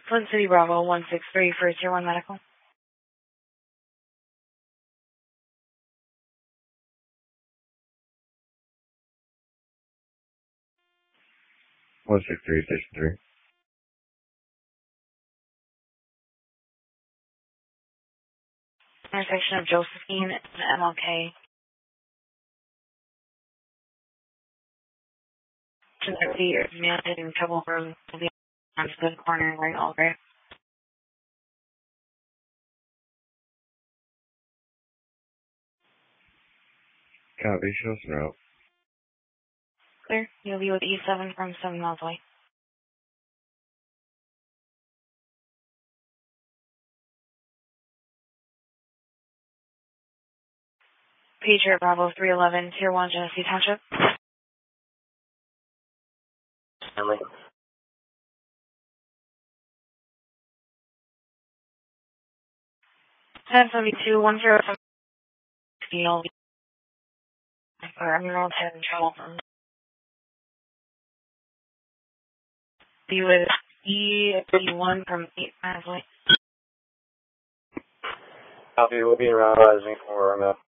Flint City Bravo 163 for Tier 1 Medical. 163, Station 3. Intersection of Josephine and MLK. Genetically managed in trouble room to the good corner right all right. Copy, show us en route. Clear. You'll be with E7 from 7 miles away. Patriot Bravo 311, Tier 1, Genesee Township. Stanley. 1072, 107, you'll be for Emerald Head in trouble from be with E81 from 8 miles away. Copy, we'll be in route rising for